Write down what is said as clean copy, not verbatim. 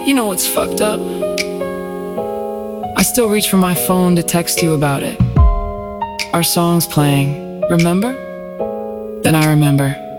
You know what's fucked up? I still reach for my phone to text you about it. Our song's playing, remember? Then I remember.